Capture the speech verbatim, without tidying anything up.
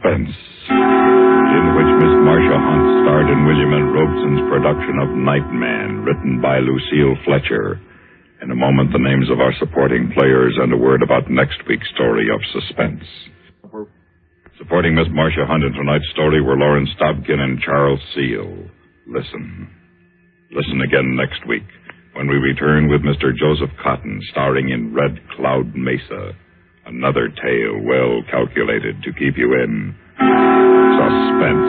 Suspense, in which Miss Marcia Hunt starred in William N. Robeson's production of Nightman, written by Lucille Fletcher. In a moment, the names of our supporting players and a word about next week's story of Suspense. Supporting Miss Marcia Hunt in tonight's story were Lawrence Dobkin and Charles Seal. Listen. Listen again next week when we return with Mister Joseph Cotton starring in Red Cloud Mesa. Another tale well calculated to keep you in suspense.